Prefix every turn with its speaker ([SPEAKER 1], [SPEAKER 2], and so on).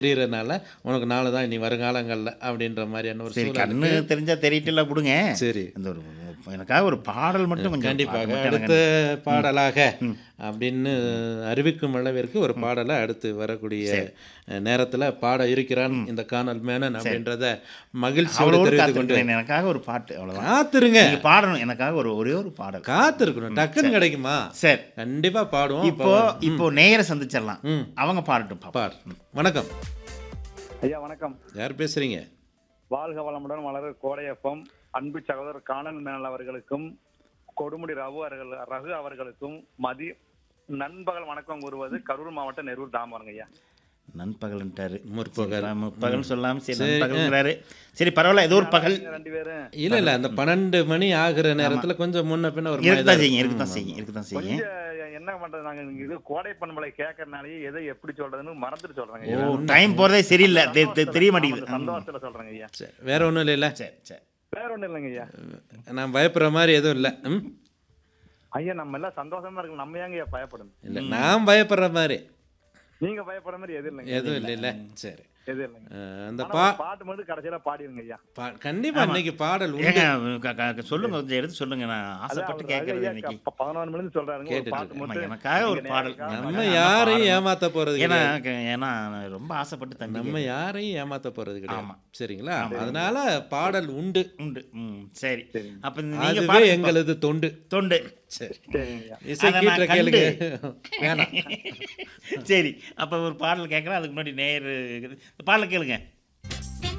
[SPEAKER 1] தெரியறனால உனக்கு நாளை தான் இனி வருங்காலங்கள்ல அப்படின்ற மாதிரியான ஒரு
[SPEAKER 2] சரி,
[SPEAKER 1] சூழல்
[SPEAKER 2] கண்ணு
[SPEAKER 1] இருக்கு.
[SPEAKER 2] தெரிஞ்சா தெரியட்டுல விடுங்க.
[SPEAKER 1] சரி,
[SPEAKER 2] அந்த ஒரு எனக்காக ஒரு பாடல் மட்டும் கொஞ்சம் பாட்டு
[SPEAKER 1] கண்டிப்பாக
[SPEAKER 2] மட்டும்
[SPEAKER 1] அடுத்த
[SPEAKER 2] எனக்கு.
[SPEAKER 1] பாடலாக
[SPEAKER 2] ம்.
[SPEAKER 1] அப்படின்னு அறிவிக்கும் அளவிற்கு ஒரு பாடலை அடுத்து வரக்கூடிய
[SPEAKER 2] சரி.
[SPEAKER 1] நேரத்தில் பாட இருக்கிறான் இந்த கானல் மேனன் அப்படின்றத மகிழ்ச்சியோடு
[SPEAKER 2] அவளோடு
[SPEAKER 1] தெரிவித்துக் கொண்டு
[SPEAKER 2] காத்திருக்கிறேன். எனக்காக ஒரு பாட்டு அவ்வளவுதான்.
[SPEAKER 1] காத்திருங்க.
[SPEAKER 2] நீங்க பாடணும் எனக்காக ஒரே ஒரு பாடல்.
[SPEAKER 1] காத்திருக்கணும், டக்குன்னு கிடைக்குமா?
[SPEAKER 2] சரி,
[SPEAKER 1] கண்டிப்பா பாடுவோம்.
[SPEAKER 2] இப்போ நேயரை சந்திச்சிடலாம்.
[SPEAKER 1] ம்.
[SPEAKER 2] அவங்க பாடட்டும் பாப்போம்.
[SPEAKER 1] பார். வணக்கம்,
[SPEAKER 3] ஐயா வணக்கம்.
[SPEAKER 1] யார் பேசுறீங்க?
[SPEAKER 3] வாழ்க வளமுடன் வளர கோடையப்பம் அன்பு சகோதரர் காணல் மேனல் அவர்களுக்கும் கொடுமுடி ரகு அவர்களுக்கும் நண்பகல் வணக்கம் கூறுவது கரூர் மாவட்டம் நெரூர் தாமரங்க ஐயா.
[SPEAKER 2] நண்பகல்ன்றாரு.
[SPEAKER 1] முற்பகல்.
[SPEAKER 2] முற்பகல் சொல்லாம சரி நண்பகல்ன்றாரு. சரி பரவாயில்ல, ஏதோ ஒரு பகல்
[SPEAKER 3] ரெண்டு பேரும்
[SPEAKER 1] இல்ல அந்த 12 மணி ஆகுற நேரத்துல கொஞ்சம் முன்ன பின்ன ஒரு
[SPEAKER 2] இருக்கத்தான்
[SPEAKER 1] மாதிரி
[SPEAKER 2] செய்யுங்க,
[SPEAKER 1] தான்.
[SPEAKER 2] இருக்கத்தான் செய்யுங்க.
[SPEAKER 3] கொஞ்சம் என்ன பண்றது, நாங்க இது கோடை பண்பலை கேட்கறதுனாலயே எதை எப்படி சொல்றதுன்னு மறந்துட்டு சொல்றேங்க
[SPEAKER 2] ஓ,
[SPEAKER 3] ஐயா.
[SPEAKER 2] டைம் போறதே சரியில்லை, தெரிய மாட்டேங்குது.
[SPEAKER 3] சந்தோஷத்துல சொல்றேங்க ஐயா.
[SPEAKER 1] சரி, வேற ஒண்ணும் இல்லைல்ல.
[SPEAKER 2] சரி சரி.
[SPEAKER 3] வேற ஒண்ணும் இல்லைங்க ஐயா.
[SPEAKER 1] நான் பயப்படுற மாதிரி எதுவும் இல்லை.
[SPEAKER 3] ஐயா நம்ம எல்லாம் சந்தோஷமா இருக்கு, நம்ம ஏங்க ஐயா பயப்படணும்?
[SPEAKER 1] இல்லை, நான் பயப்படுற மாதிரி
[SPEAKER 3] நீங்க பயப்படுற மாதிரி எதுவும் இல்லைங்க.
[SPEAKER 1] எதுவும் இல்லைல்ல. சரி,
[SPEAKER 3] எதுவும் இல்லைங்க.
[SPEAKER 1] அந்த
[SPEAKER 3] ஆனா ஒரு பாட்டு மட்டும் கடைசியில பாடிடுங்க ஐயா.
[SPEAKER 1] கண்டிப்பா இன்னைக்கு பாடல் உண்டு.
[SPEAKER 2] ஏங்க சொல்லுங்க, கொஞ்சம் எடுத்து சொல்லுங்க. நான் ஆசைப்பட்டு கேட்கறது இன்னைக்கு.
[SPEAKER 3] 11 மணிக்கு சொல்றாருங்க, ஒரு
[SPEAKER 1] கேட்டுட்டு
[SPEAKER 3] பாட்டு
[SPEAKER 2] ஆமா,
[SPEAKER 3] மட்டும்
[SPEAKER 2] எனக்காக ஒரு பாடல்.
[SPEAKER 1] நம்ம யாரையும் ஏமாத்த போறது
[SPEAKER 2] ஏன்னா
[SPEAKER 1] கிடையாது.
[SPEAKER 2] ஏன்னா நான் ரொம்ப ஆசைப்பட்டு தம்பி
[SPEAKER 1] நம்ம யாரையும் ஏமாத்த போறது கிடையாது.
[SPEAKER 2] ஆமா.
[SPEAKER 1] சரிங்களா? அதனால பாடல் உண்டு.
[SPEAKER 2] உண்டு. சரி.
[SPEAKER 3] சரிங்க.
[SPEAKER 2] அப்ப நீங்க
[SPEAKER 1] அதுவே
[SPEAKER 2] பாடுங்க.
[SPEAKER 1] எங்களது தொண்டு.
[SPEAKER 2] தொண்டு.
[SPEAKER 1] சரி,
[SPEAKER 3] சரிங்க ஐயா.
[SPEAKER 1] இசை
[SPEAKER 2] அதை
[SPEAKER 1] கீற்ற
[SPEAKER 2] நான்
[SPEAKER 1] கேளுங்க.
[SPEAKER 2] கண்டு.
[SPEAKER 1] வேணாம்.
[SPEAKER 2] சரி, அப்ப ஒரு பாடல் கேட்கறேன். அதுக்கு முன்னாடி நேயர் பாடல் கேளுங்க.